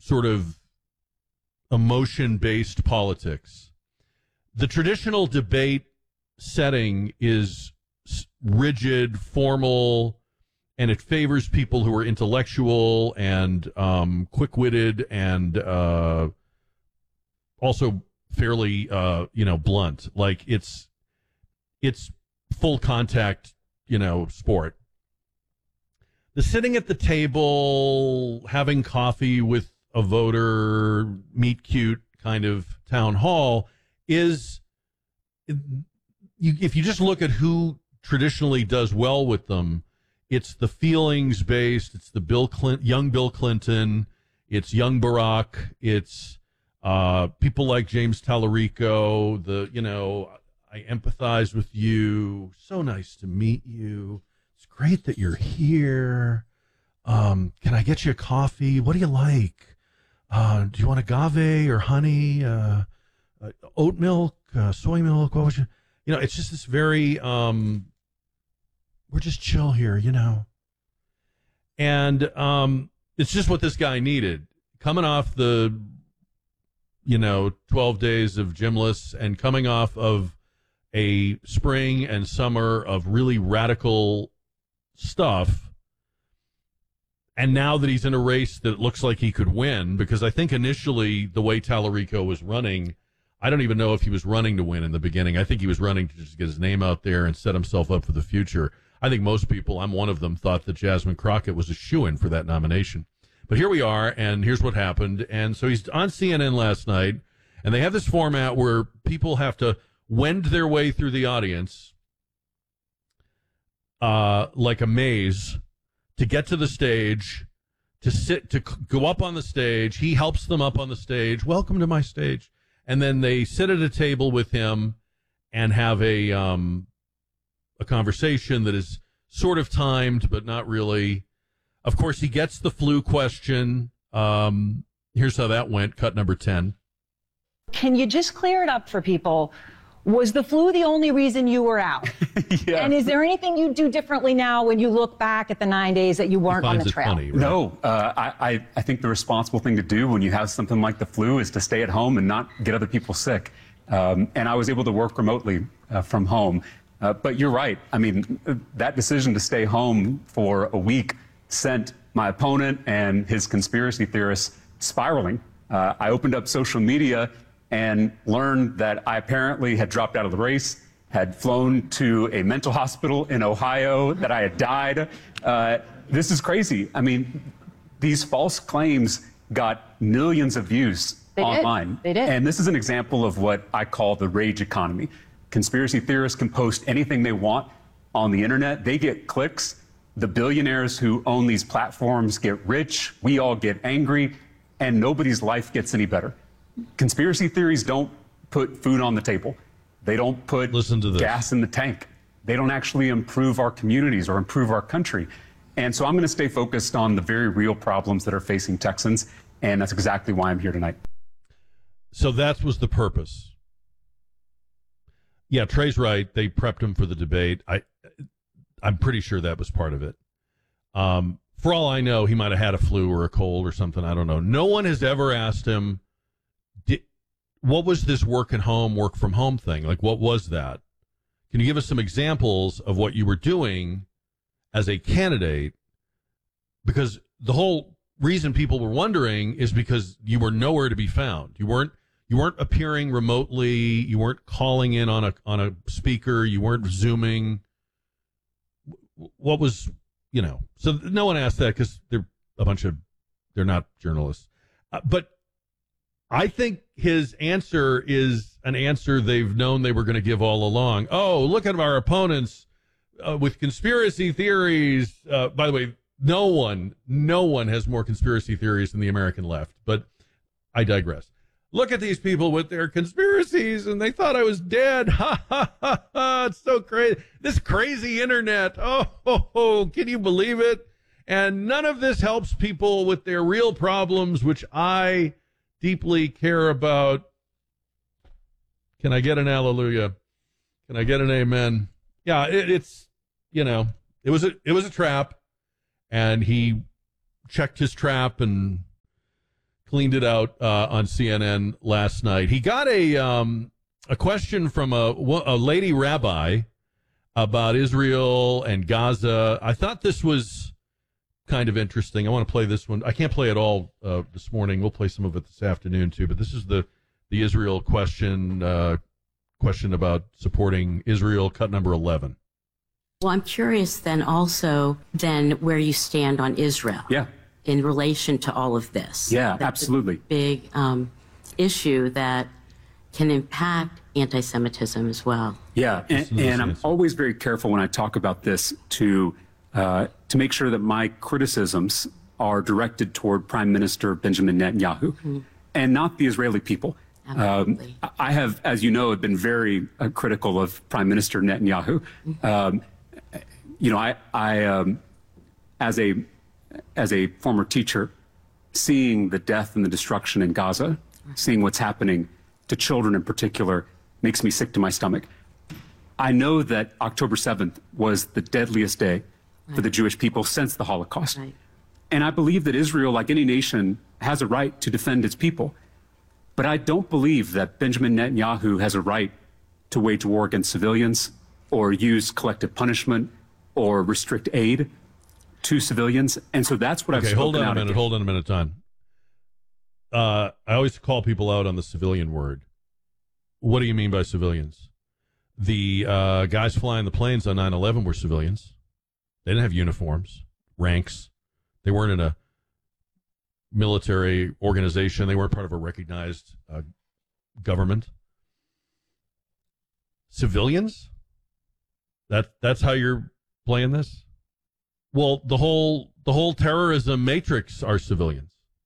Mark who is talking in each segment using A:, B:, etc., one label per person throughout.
A: sort of emotion-based politics. The traditional debate setting is rigid, formal, and it favors people who are intellectual and quick-witted and also fairly, blunt. Like it's full contact, sport. The sitting at the table, having coffee with a voter, meet cute kind of town hall is, if you just look at who traditionally does well with them, it's the feelings based. It's the young Bill Clinton. It's young Barack. It's people like James Tallarico. I empathize with you. So nice to meet you. It's great that you're here. Can I get you a coffee? What do you like? Do you want agave or honey? Oat milk, soy milk? What would you? It's just this very. We're just chill here, and it's just what this guy needed. Coming off the, 12 days of gymless and coming off of a spring and summer of really radical stuff. And now that he's in a race that looks like he could win, because I think initially the way Tallarico was running, I don't even know if he was running to win in the beginning. I think he was running to just get his name out there and set himself up for the future. I think most people, I'm one of them, thought that Jasmine Crockett was a shoo-in for that nomination. But here we are, and here's what happened. And so he's on CNN last night, and they have this format where people have to wend their way through the audience like a maze to get to the stage, to go up on the stage. He helps them up on the stage. Welcome to my stage. And then they sit at a table with him and have a conversation that is sort of timed, but not really. Of course, he gets the flu question. Here's how that went. Cut number 10.
B: Can you just clear it up for people? Was the flu the only reason you were out?
C: Yeah.
B: And is there anything you do differently now when you look back at the 9 days that you weren't on the trail?
A: Funny, right?
C: No, I think the responsible thing to do when you have something like the flu is to stay at home and not get other people sick. And I was able to work remotely from home. But you're right. I mean, that decision to stay home for a week sent my opponent and his conspiracy theorists spiraling. I opened up social media and learned that I apparently had dropped out of the race, had flown to a mental hospital in Ohio, that I had died. This is crazy. I mean, these false claims got millions of views online.
B: They did.
C: And this is an example of what I call the rage economy. Conspiracy theorists can post anything they want on the internet. They get clicks. The billionaires who own these platforms get rich. We all get angry, and nobody's life gets any better. Conspiracy theories don't put food on the table. They don't put gas in the tank. They don't actually improve our communities or improve our country. And so I'm going to stay focused on the very real problems that are facing Texans, and that's exactly why I'm here tonight.
A: So that was the purpose. Yeah, Trey's right. They prepped him for the debate. I'm pretty sure that was part of it. For all I know, he might have had a flu or a cold or something. I don't know. No one has ever asked him, what was this work from home thing? Like, what was that? Can you give us some examples of what you were doing as a candidate? Because the whole reason people were wondering is because you were nowhere to be found. You weren't appearing remotely. You weren't calling in on a speaker. You weren't Zooming. What was, so no one asked that because they're not journalists. But I think his answer is an answer they've known they were going to give all along. Oh, look at our opponents with conspiracy theories. By the way, no one has more conspiracy theories than the American left, but I digress. Look at these people with their conspiracies, and they thought I was dead. Ha, ha, ha, ha. It's so crazy. This crazy internet. Oh, can you believe it? And none of this helps people with their real problems, which I deeply care about. Can I get an hallelujah? Can I get an amen? Yeah, it was a trap, and he checked his trap and cleaned it out on CNN last night. He got a question from a lady rabbi about Israel and Gaza. I thought this was kind of interesting. I want to play this one. I can't play it all this morning. We'll play some of it this afternoon too. But this is the Israel question about supporting Israel, cut number 11.
D: Well, I'm curious then also where you stand on Israel.
C: Yeah.
D: In relation to all of this.
C: Yeah,
D: That's
C: absolutely.
D: A big issue that can impact anti-Semitism as well.
C: Yeah, and I'm always very careful when I talk about this to make sure that my criticisms are directed toward Prime Minister Benjamin Netanyahu and not the Israeli people. I have, as you know, been very critical of Prime Minister Netanyahu. As a former teacher, seeing the death and the destruction in Gaza, seeing what's happening to children in particular, makes me sick to my stomach. I know that October 7th was the deadliest day for the Jewish people since the Holocaust.
D: Right.
C: And I believe that Israel, like any nation, has a right to defend its people. But I don't believe that Benjamin Netanyahu has a right to wage war against civilians or use collective punishment or restrict aid to civilians. And so that's what I've spoken
A: hold on
C: out
A: a minute.
C: against.
A: Hold on a minute, Don. I always call people out on the civilian word. What do you mean by civilians? The guys flying the planes on 9/11 were civilians. They didn't have uniforms, ranks. They weren't in a military organization. They weren't part of a recognized government. Civilians? That's how you're playing this? Well, the whole terrorism matrix are civilians.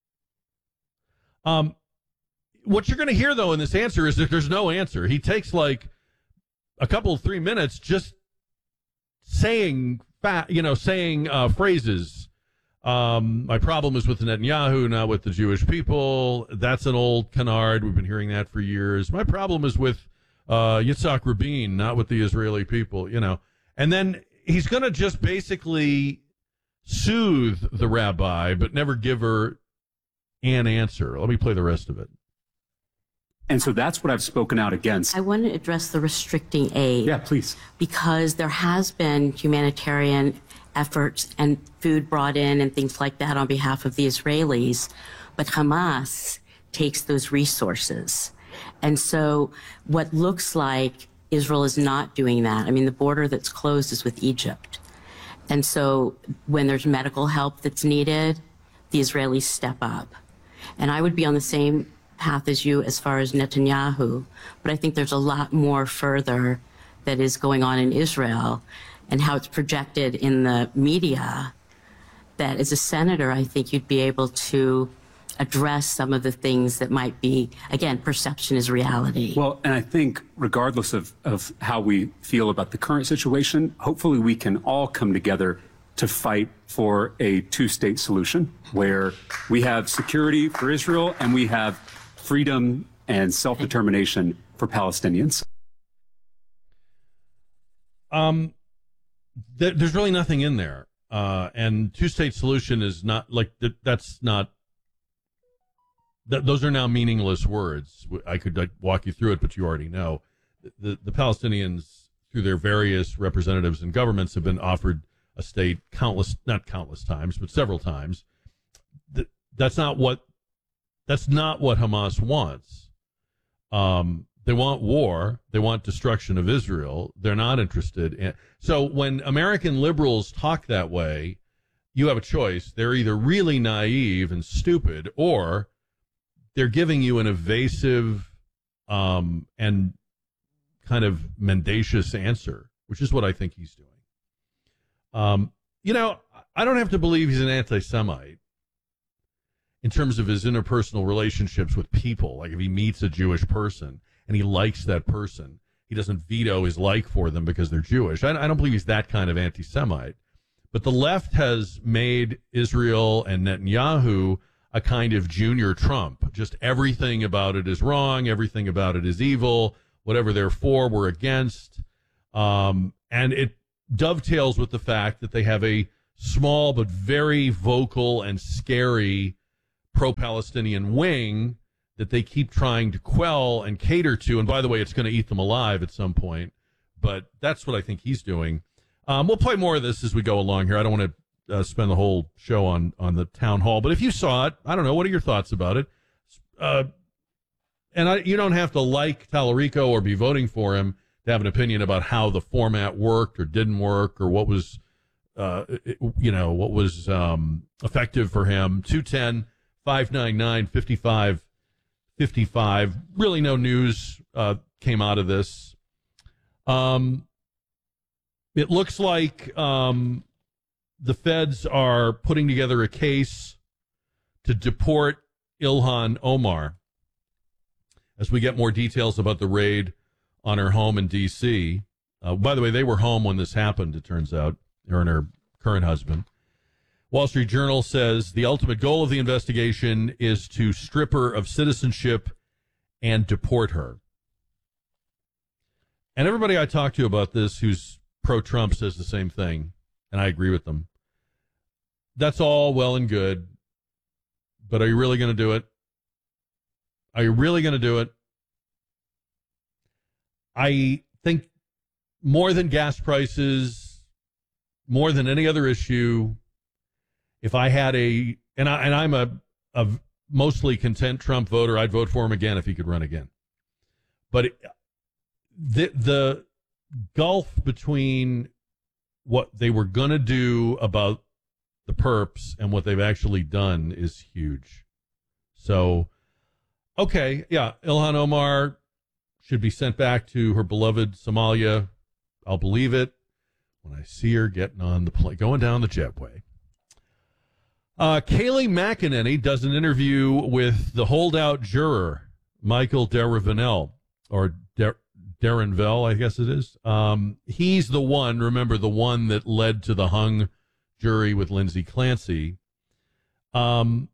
A: What you're going to hear, though, in this answer is that there's no answer. He takes like a couple of 3 minutes just saying phrases. My problem is with Netanyahu, not with the Jewish people. That's an old canard. We've been hearing that for years. My problem is with Yitzhak Rabin, not with the Israeli people, And then he's going to just basically soothe the rabbi, but never give her an answer. Let me play the rest of it.
C: And so that's what I've spoken out against.
D: I want to address the restricting aid.
C: Yeah, please.
D: Because there has been humanitarian efforts and food brought in and things like that on behalf of the Israelis, but Hamas takes those resources. And so what looks like Israel is not doing that. I mean, the border that's closed is with Egypt. And so when there's medical help that's needed, the Israelis step up. And I would be on the same path as you as far as Netanyahu, but I think there's a lot more further that is going on in Israel and how it's projected in the media that as a senator, I think you'd be able to address some of the things that might be, again, perception is reality.
C: Well, and I think regardless of how we feel about the current situation, hopefully we can all come together to fight for a two-state solution where we have security for Israel and we have freedom and self-determination for Palestinians.
A: There's really nothing in there. And two-state solution is not like that's not. Those are now meaningless words. I could walk you through it, but you already know. The Palestinians, through their various representatives and governments, have been offered a state not countless times, but several times. That's not what Hamas wants. They want war. They want destruction of Israel. They're not interested in. So when American liberals talk that way, you have a choice. They're either really naive and stupid, or they're giving you an evasive and kind of mendacious answer, which is what I think he's doing. I don't have to believe he's an anti-Semite in terms of his interpersonal relationships with people. Like if he meets a Jewish person and he likes that person, he doesn't veto his like for them because they're Jewish. I don't believe he's that kind of anti-Semite. But the left has made Israel and Netanyahu a kind of junior Trump. Just everything about it is wrong. Everything about it is evil. Whatever they're for, we're against. And it dovetails with the fact that they have a small but very vocal and scary pro-Palestinian wing that they keep trying to quell and cater to. And by the way, it's going to eat them alive at some point. But that's what I think he's doing. We'll play more of this as we go along here. I don't want to spend the whole show on the town hall. But if you saw it, I don't know. What are your thoughts about it? You don't have to like Tallarico or be voting for him to have an opinion about how the format worked or didn't work or what was, effective for him. 210-599-5555. Really no news came out of this. It looks like the feds are putting together a case to deport Ilhan Omar as we get more details about the raid on her home in D.C. By the way, they were home when this happened, it turns out, her and her current husband. Wall Street Journal says the ultimate goal of the investigation is to strip her of citizenship and deport her. And everybody I talk to about this who's pro-Trump says the same thing, and I agree with them. That's all well and good, but are you really going to do it? Are you really going to do it? I think more than gas prices, more than any other issue, if I had I'm a mostly content Trump voter, I'd vote for him again if he could run again. But the gulf between what they were going to do about the perps and what they've actually done is huge. So, okay, yeah, Ilhan Omar should be sent back to her beloved Somalia. I'll believe it when I see her getting on the plane, going down the jetway. Kayleigh McEnany does an interview with the holdout juror, Michael Daravanel, or Darenville, I guess it is. He's the one, remember, the one that led to the hung jury with Lindsay Clancy. And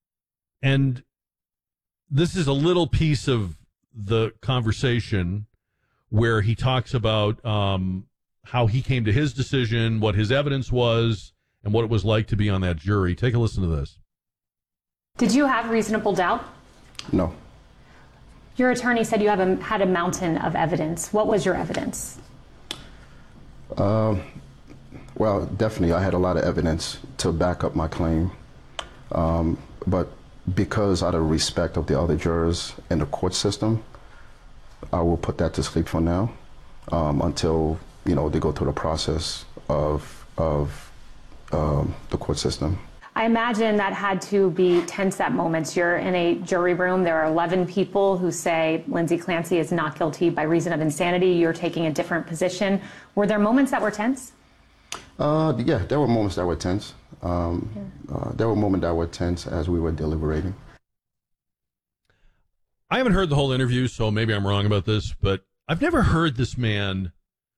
A: this is a little piece of the conversation where he talks about how he came to his decision, what his evidence was, and what it was like to be on that jury. Take a listen to this.
E: Did you have reasonable doubt?
F: No.
E: Your attorney said you had a mountain of evidence. What was your evidence?
F: Well, definitely I had a lot of evidence to back up my claim. But because out of respect of the other jurors in the court system, I will put that to sleep for now until, they go through the process of the court system.
E: I imagine that had to be tense at moments. You're in a jury room. There are 11 people who say Lindsay Clancy is not guilty by reason of insanity. You're taking a different position. Were there moments that were tense?
F: Yeah, there were moments that were tense. There were moments that were tense as we were deliberating.
A: I haven't heard the whole interview, so maybe I'm wrong about this, but I've never heard this man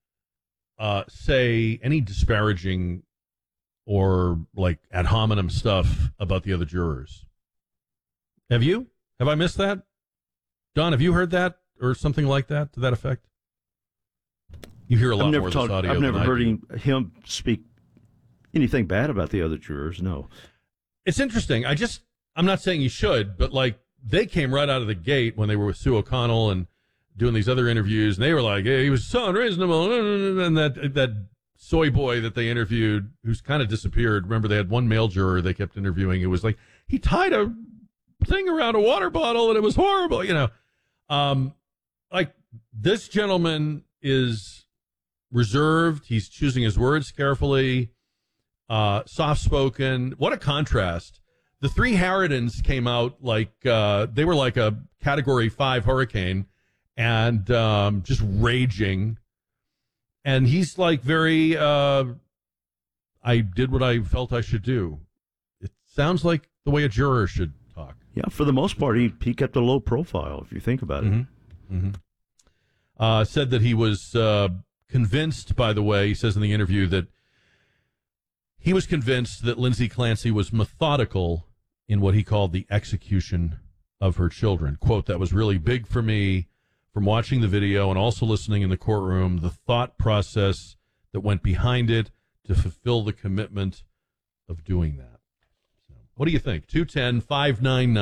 A: say any disparaging or like ad hominem stuff about the other jurors. Have you? Have I missed that? Don, have you heard that or something like that to that effect? You hear a lot more of this audio.
G: I've never heard him speak anything bad about the other jurors, no.
A: It's interesting. I'm not saying you should, but like they came right out of the gate when they were with Sue O'Connell and doing these other interviews, and they were like, hey, he was so unreasonable, and that soy boy that they interviewed, who's kind of disappeared. Remember, they had one male juror they kept interviewing. It was like, he tied a thing around a water bottle, and it was horrible, Like, this gentleman is reserved. He's choosing his words carefully, soft-spoken. What a contrast. The three Harridans came out like they were like a Category 5 hurricane and just raging. And he's like very, I did what I felt I should do. It sounds like the way a juror should talk.
G: Yeah, for the most part, he kept a low profile, if you think about it.
A: Mm-hmm. Mm-hmm. Said that he was convinced, by the way, he says in the interview that he was convinced that Lindsay Clancy was methodical in what he called the execution of her children. Quote, that was really big for me from watching the video and also listening in the courtroom, the thought process that went behind it to fulfill the commitment of doing that. So, What do you think? 210-599